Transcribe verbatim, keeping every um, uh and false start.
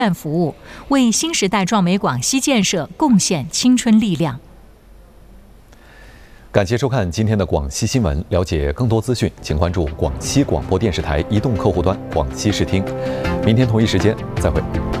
站服务，为新时代壮美广西建设贡献青春力量。 感谢收看今天的广西新闻。了解更多资讯，请关注广西广播电视台移动客户端广西视听。明天同一时间再会。